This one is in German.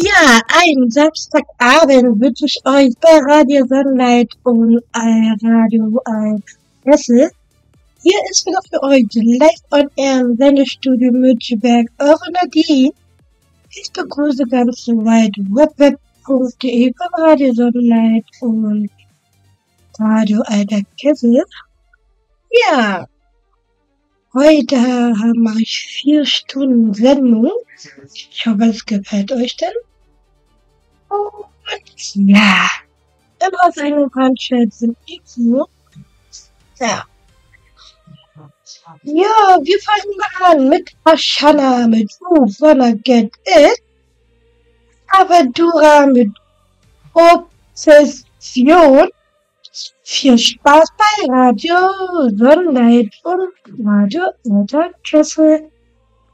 Ja, einen Samstagabend wünsche ich euch bei Radio Sunlight und Radio Kessel. Hier ist wieder für euch live on air im Sendestudio Müncheberg eure Nadine. Ich begrüße ganz soweit www.de von Radio Sunlight und Radio Alter Kessel. Ja, heute mache ich 4 Stunden Sendung. Ich hoffe, es gefällt euch denn. Und ja, immer seine Brandschätze sind so. Ja. Ja, wir fangen mal an mit Ashana, mit Wanna Get It, Avadura mit Obsession. Viel Spaß bei Radio Sonnenlight und Radio Alter Kessel.